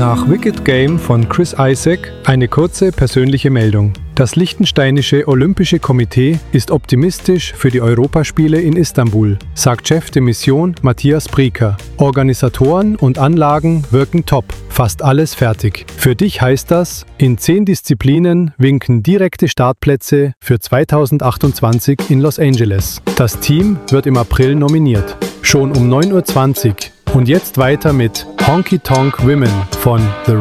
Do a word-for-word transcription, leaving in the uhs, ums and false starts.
Nach Wicked Game von Chris Isaak eine kurze persönliche Meldung. Das liechtensteinische Olympische Komitee ist optimistisch für die Europaspiele in Istanbul, sagt Chef de Mission Matthias Brieker. Organisatoren und Anlagen wirken top, fast alles fertig. Für dich heißt das, in zehn Disziplinen winken direkte Startplätze für zweitausendachtundzwanzig in Los Angeles. Das Team wird im April nominiert. Schon um neun Uhr zwanzig. Und jetzt weiter mit Honky Tonk Women von The